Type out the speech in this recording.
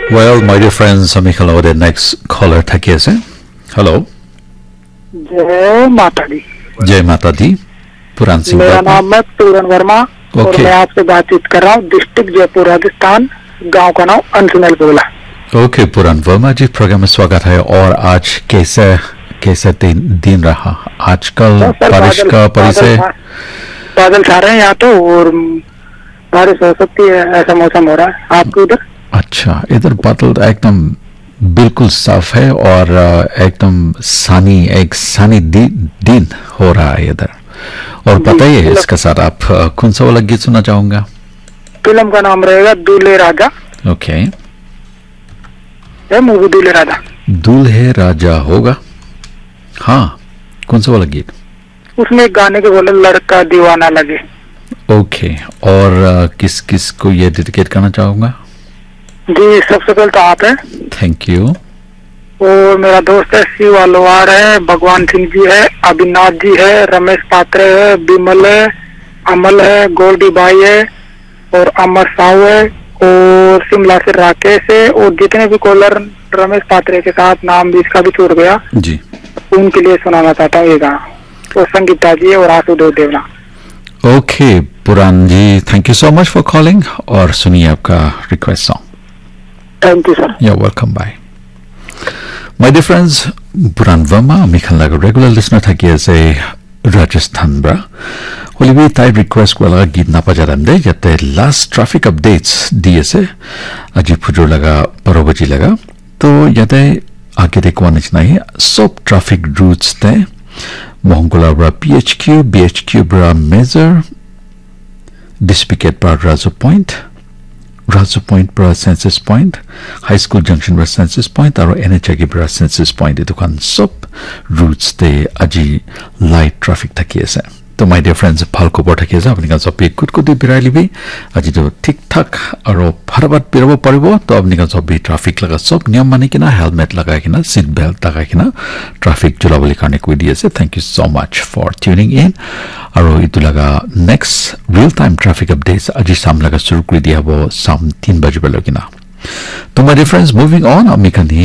Well, my dear friends, আমি খেলাও the next caller থাকি আছে. Hello. जय माता दी। जय माता दी. पुरान सिंह. मेरा नाम है पूरन वर्मा और मैं आपसे बातचीत कर रहा हूँ डिस्ट्रिक्ट जयपुर राजस्थान। गांव का नाम अंशनल बोला। ओके पुरान वर्मा जी, प्रोग्राम में स्वागत है। और आज कैसा दिन रहा आजकल? बारिश का परिचय, बादल छा रहे हैं यहाँ तो और बारिश हो सकती है, ऐसा मौसम हो रहा है। आपके उधर? अच्छा, इधर बादल एकदम बिल्कुल साफ है और एकदम सानी दिन हो रहा है इधर। और बताइए इसके साथ आप कौन सा वाला गीत सुनना चाहूंगा? फिल्म का नाम रहेगा दूल्हे राजा। ओके, मूवी दूल्हे राजा। दूल्हे राजा होगा। हाँ, कौन सा वाला गीत? उसमें एक गाने के बोले लड़का दीवाना लगे। ओके, और किस को ये डेडिकेट करना चाहूंगा? जी, सबसे पहले तो आप है। Thank you. और मेरा दोस्त है शिव अलोवार है, भगवान सिंह जी है, अभिनाथ जी है, रमेश पात्रे है, बिमल है, अमल है, गोल्डी भाई है और अमर साहू है और शिमला से राकेश है। और जितने भी कॉलर रमेश पात्रे के साथ नाम भी इसका भी छूट गया जी, उनके लिए सुनाना चाहता हूँ ये गाना। तो संगीता जी और आशुदेव देवना। ओके पुरान जी, thank you so much for calling और सुनिए आपका request song. Thank you sir. You're welcome. Bye. My dear friends, Puran Verma, Mikhan Laga regular listener thaki ase Rajasthan bra. Holibi tai request ko laga git na pajaram de jate last traffic updates diase aji phujur laga parobaji laga to yate aage dekwa nichna hi sob traffic routes te Mohonkola bra BHQ bra Major Dispiket bra Razu Point bra Census Point, High School Junction bra Census Point, aro NHG bra Census Point. Itu kan sob routes te aji light traffic thaki ase. तो my dear friends, फालको पठ थकी आसे अपनी सब कुट बिराई Libby আজি तो ठीक ठाक और फरबाद बिराब पारिब। तो अपनी सब ट्राफिक लगा सब नियम मानि किना हेलमेट लगाई किना सीट बेल्ट लगाई किना ट्राफिक चलाबले कारणे কৈ দি আছে। Thank you so much for tuning in. और इतु लगा next real time traffic updates আজি साम लगा शुरू কৰি দিয়া হ'ব शाम 3 बजे बेला किना। तो my dear friends, moving on, আমি